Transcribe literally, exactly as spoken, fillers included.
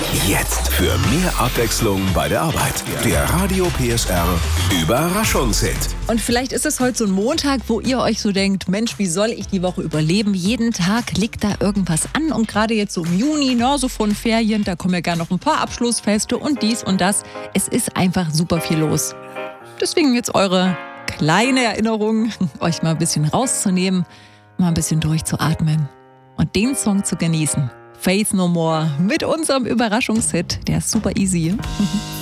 Jetzt für mehr Abwechslung bei der Arbeit. Der Radio P S R Überraschungshit. Und vielleicht ist es heute so ein Montag, wo ihr euch so denkt, Mensch, wie soll ich die Woche überleben? Jeden Tag liegt da irgendwas an und gerade jetzt so im Juni, ne, so von Ferien, da kommen ja gar noch ein paar Abschlussfeste und dies und das. Es ist einfach super viel los. Deswegen jetzt eure kleine Erinnerung, euch mal ein bisschen rauszunehmen, mal ein bisschen durchzuatmen und den Song zu genießen. Faith No More mit unserem Überraschungshit, der ist super easy.